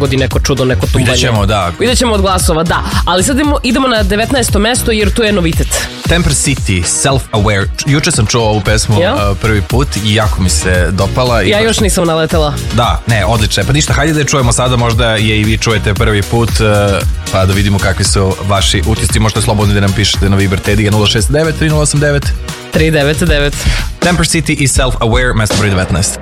dogodi neko čudo, neko tumbanje. Vidjet ćemo od glasova, da. Ali sad idemo na 19. mesto jer tu je novitet. Temper City, Self-Aware. Juče sam čuo ovu pesmu prvi put i jako mi se dopala. Ja još nisam naletela. Da, ne, odlično. Pa ništa, hajde da je čujemo sada, možda je i vi čujete prvi put, pa da vidimo kakvi su vaši utisci. Možete slobodno da nam pišete na Viber Tedija 069 3089 399. Temper City i Self-Aware, mesto broj 19.